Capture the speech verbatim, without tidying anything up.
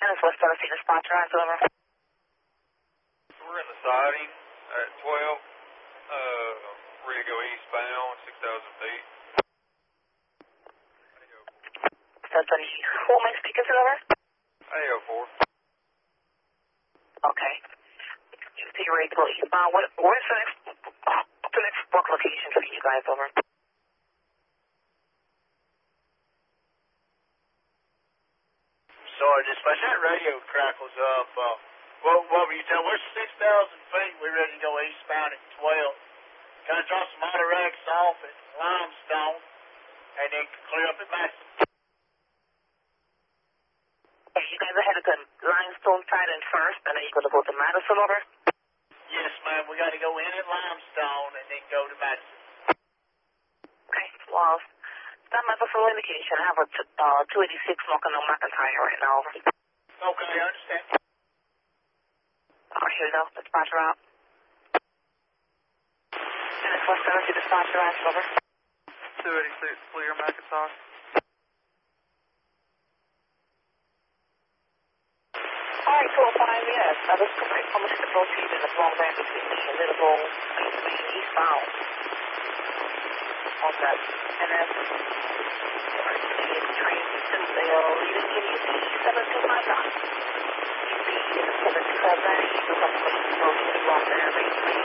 And it's West Tennessee dispatcher, answer over. We're in the siding at twelve, uh, ready to go eastbound, six thousand feet. West Tennessee, who am I speaking to, over? A O four. Okay. So you're ready to go eastbound. What, where's the next, the next work location for you guys, over? Sorry, dispatch, that radio crackles up. Uh, what, what were you telling? We're six thousand feet. We're ready to go eastbound at twelve. Can I drop some Monterey off at Limestone and then clear up at Madison? Okay, you guys are headed to Limestone Siding first, and then you're going to go to Madison, over? Yes, ma'am. We got to go in at Limestone and then go to Madison. Okay, well, stand by for full indication. I have a t- uh, two eighty-six smoking on McIntyre right now, over. Okay, I understand. All right, here we go. Dispatcher out. And it's West Tennessee dispatcher, answer, over. two eighty-six, clear McIntyre. All right, two oh five, yes. Now, this is how much the proceed in the long van between me and Liverpool, eastbound. On that N S. Train since they are leaving in U P seven two five nine. U P seven two five nine, east of the long van,